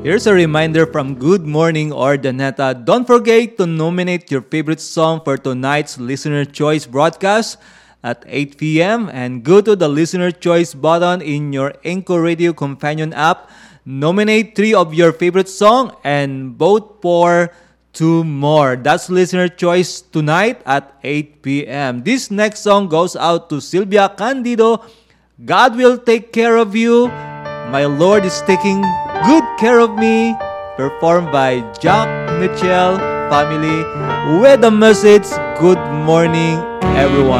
Here's a reminder from Good Morning Ordaneta. Don't forget to nominate your favorite song for tonight's Listener Choice broadcast at 8 p.m. and go to the Listener Choice button in your Anchor Radio Companion app. Nominate three of your favorite song and vote for two more. That's Listener Choice tonight at 8 p.m. This next song goes out to Sylvia Candido. God will take care of you. My Lord is taking good care of me. Performed by Jack Mitchell family with the message, good morning everyone.